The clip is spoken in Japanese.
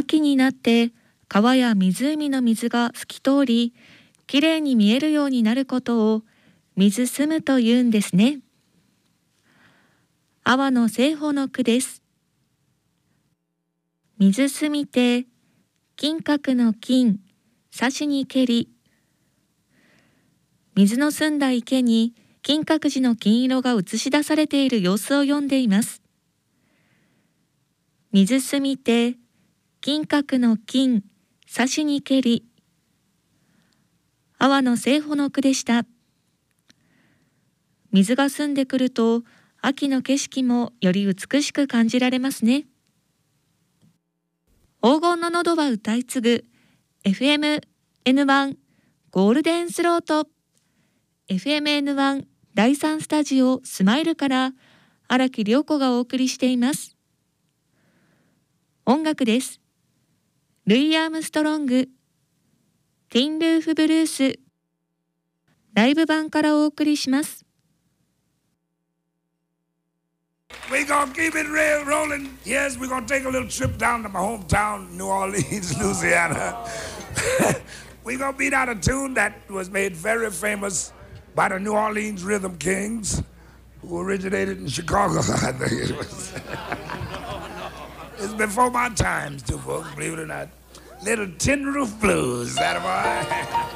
秋になって川や湖の水が透き通り、きれいに見えるようになることを水澄むというんですね。阿波の西方の句です。水澄みて、金閣の金、刺しにけり。水の澄んだ池に金閣寺の金色が映し出されている様子を読んでいます。水澄みて、金閣の金、刺しにけり。阿波の西方の句でした。水が澄んでくると、秋の景色もより美しく感じられますね。黄金の喉は歌い継ぐ FM-N1 ゴールデンスロート FM-N1 第3スタジオスマイルから荒木涼子がお送りしています。音楽です。ルイ・アームストロングティンルーフブルースライブ版からお送りします。 We're gonna keep it rolling. Yes, we're gonna take a little trip down to my hometown, New Orleans, Louisiana. We're gonna beat out a tune that was made very famous by the New Orleans Rhythm Kings, who originated in Chicago, I think it was. It's before my times, too, folks, believe it or not. Little Tin Roof Blues, that boy.